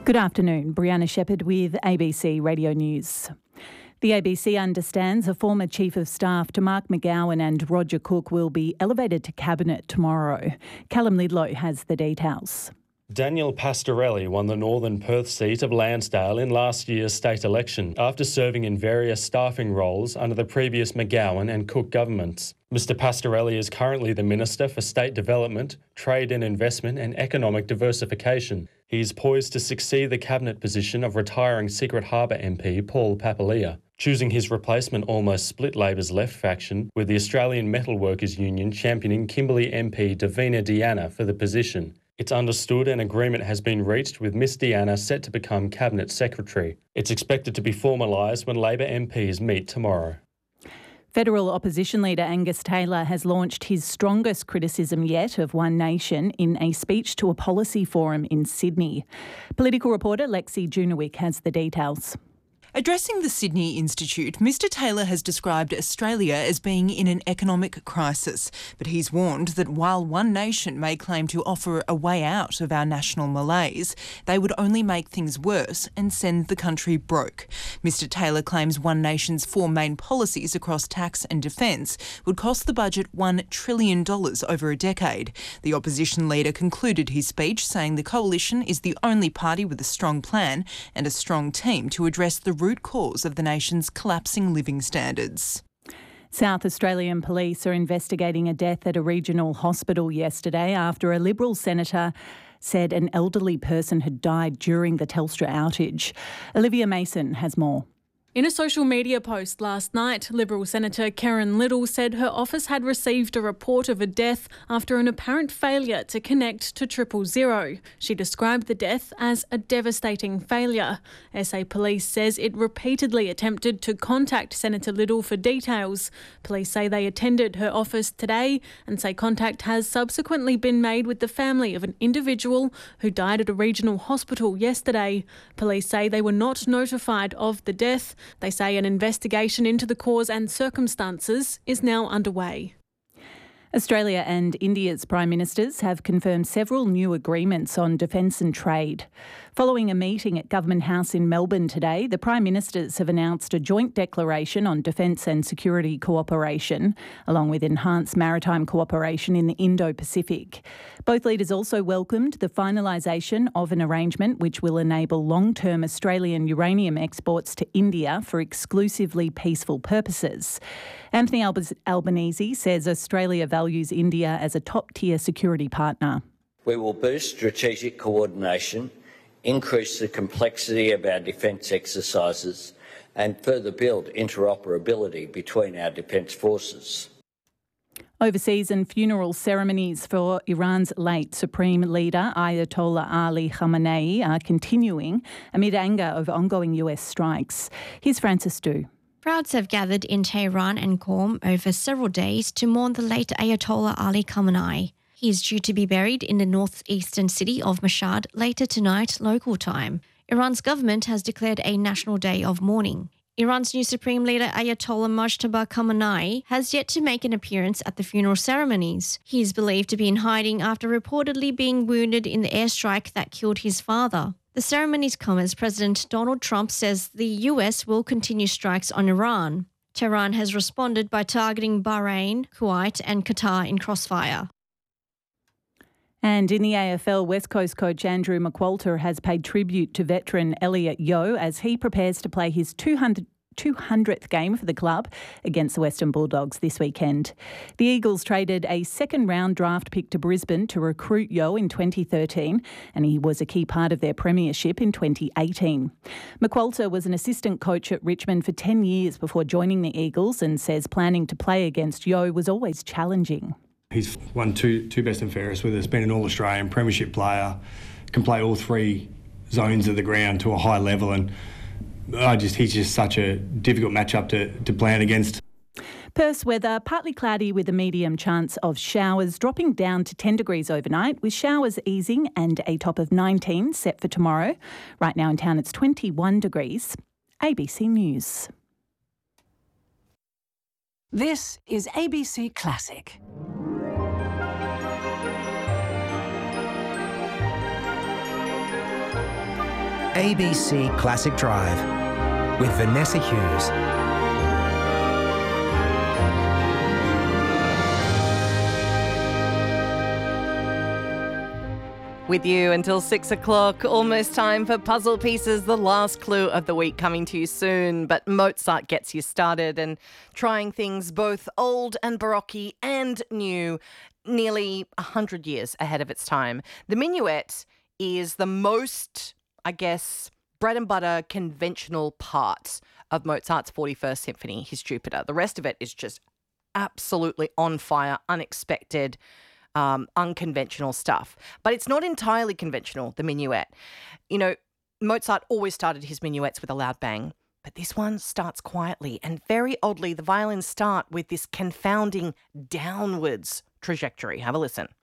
Good afternoon, Brianna Shepherd with ABC Radio News. The ABC understands a former Chief of Staff to Mark McGowan and Roger Cook will be elevated to Cabinet tomorrow. Callum Lidlow has the details. Daniel Pastorelli won the Northern Perth seat of Lansdale in last year's state election after serving in various staffing roles under the previous McGowan and Cook governments. Mr Pastorelli is currently the Minister for State Development, Trade and Investment and Economic Diversification. He is poised to succeed the cabinet position of retiring Secret Harbour MP Paul Papalia. Choosing his replacement almost split Labor's left faction, with the Australian Metalworkers Union championing Kimberley MP Davina Deanna for the position. It's understood an agreement has been reached with Miss Deanna set to become Cabinet Secretary. It's expected to be formalised when Labor MPs meet tomorrow. Federal opposition leader Angus Taylor has launched his strongest criticism yet of One Nation in a speech to a policy forum in Sydney. Political reporter Lexi Junowick has the details. Addressing the Sydney Institute, Mr Taylor has described Australia as being in an economic crisis, but he's warned that while One Nation may claim to offer a way out of our national malaise, they would only make things worse and send the country broke. Mr Taylor claims One Nation's four main policies across tax and defence would cost the budget $1 trillion over a decade. The opposition leader concluded his speech saying the coalition is the only party with a strong plan and a strong team to address the root cause of the nation's collapsing living standards. South Australian police are investigating a death at a regional hospital yesterday after a Liberal senator said an elderly person had died during the Telstra outage. Olivia Mason has more. In a social media post last night, Liberal Senator Karen Little said her office had received a report of a death after an apparent failure to connect to 000. She described the death as a devastating failure. SA Police says it repeatedly attempted to contact Senator Little for details. Police say they attended her office today and say contact has subsequently been made with the family of an individual who died at a regional hospital yesterday. Police say they were not notified of the death. They say an investigation into the cause and circumstances is now underway. Australia and India's Prime Ministers have confirmed several new agreements on defence and trade. Following a meeting at Government House in Melbourne today, the Prime Ministers have announced a joint declaration on defence and security cooperation, along with enhanced maritime cooperation in the Indo-Pacific. Both leaders also welcomed the finalisation of an arrangement which will enable long-term Australian uranium exports to India for exclusively peaceful purposes. Anthony Albanese says Australia values India as a top-tier security partner. We will boost strategic coordination, increase the complexity of our defence exercises and further build interoperability between our defence forces. Overseas and funeral ceremonies for Iran's late Supreme Leader Ayatollah Ali Khamenei are continuing amid anger over ongoing US strikes. Here's Francis Du. Crowds have gathered in Tehran and Qom over several days to mourn the late Ayatollah Ali Khamenei. He is due to be buried in the northeastern city of Mashhad later tonight, local time. Iran's government has declared a national day of mourning. Iran's new Supreme Leader Ayatollah Mojtaba Khamenei has yet to make an appearance at the funeral ceremonies. He is believed to be in hiding after reportedly being wounded in the airstrike that killed his father. The ceremonies come as President Donald Trump says the US will continue strikes on Iran. Tehran has responded by targeting Bahrain, Kuwait and Qatar in crossfire. And in the AFL, West Coast coach Andrew McQualter has paid tribute to veteran Elliot Yeo as he prepares to play his 200th game for the club against the Western Bulldogs this weekend. The Eagles traded a second-round draft pick to Brisbane to recruit Yeo in 2013, and he was a key part of their premiership in 2018. McQualter was an assistant coach at Richmond for 10 years before joining the Eagles and says planning to play against Yeo was always challenging. He's won two best and fairest with us, been an All-Australian premiership player, can play all three zones of the ground to a high level, and he's just such a difficult matchup to plan against. Perth's weather, partly cloudy with a medium chance of showers, dropping down to 10 degrees overnight with showers easing and a top of 19 set for tomorrow. Right now in town it's 21 degrees. ABC News. This is ABC Classic. ABC Classic Drive with Vanessa Hughes. With you until 6 o'clock, almost time for Puzzle Pieces, the last clue of the week coming to you soon. But Mozart gets you started and trying things both old and baroque and new, nearly 100 years ahead of its time. The minuet is the most, I guess, bread and butter conventional part of Mozart's 41st Symphony, his Jupiter. The rest of it is just absolutely on fire, unexpected, unconventional stuff. But it's not entirely conventional, the minuet. You know, Mozart always started his minuets with a loud bang, but this one starts quietly. And very oddly, the violins start with this confounding downwards trajectory. Have a listen.